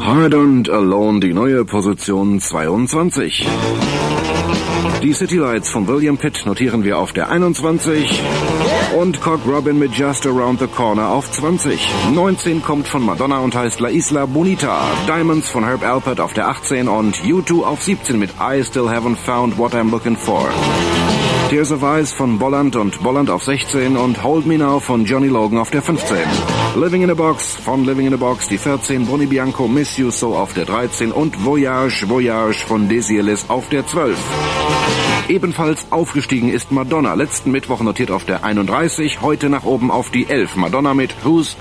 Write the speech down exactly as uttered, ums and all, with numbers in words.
Hard and Alone, die neue Position zweiundzwanzig. Die City Lights von William Pitt notieren wir auf der einundzwanzig und Cock Robin mit Just Around the Corner auf zwanzig. neunzehn kommt von Madonna und heißt La Isla Bonita. Diamonds von Herb Alpert auf der achtzehn und U zwei auf siebzehn mit I Still Haven't Found What I'm Looking For. Tears of Ice von Bolland und Bolland auf sechzehn und Hold Me Now von Johnny Logan auf der fünfzehn. Living in a Box von Living in a Box die vierzehn, Bonnie Bianco Miss You So auf der dreizehn und Voyage, Voyage von Desi Ellis auf der zwölf. Ebenfalls aufgestiegen ist Madonna, letzten Mittwoch notiert auf der einunddreißig, heute nach oben auf die elf. Madonna mit Who's